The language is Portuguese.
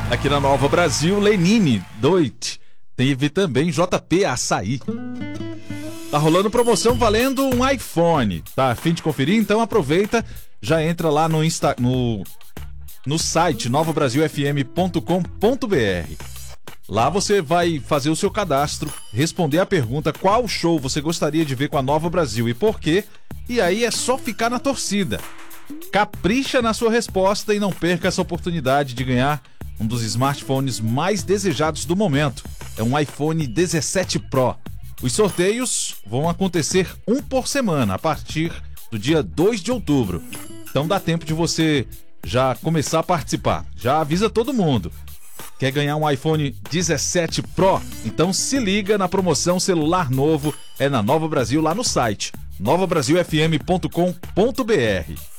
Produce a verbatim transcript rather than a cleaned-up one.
Aqui na Nova Brasil, Lenine, Doit. Teve também J P Açaí. Tá rolando promoção valendo um iPhone. Tá a fim de conferir? Então aproveita, já entra lá no, Insta, no, no site nova brasil f m ponto com ponto b r. Lá você vai fazer o seu cadastro, responder a pergunta qual show você gostaria de ver com a Nova Brasil e por quê. E aí é só ficar na torcida. Capricha na sua resposta e não perca essa oportunidade de ganhar um dos smartphones mais desejados do momento. É um iPhone dezessete Pro. Os sorteios vão acontecer um por semana, a partir do dia dois de outubro. Então dá tempo de você já começar a participar. Já avisa todo mundo. Quer ganhar um iPhone dezessete Pro? Então se liga na promoção celular novo. É na Nova Brasil, lá no site nova brasil f m ponto com ponto b r.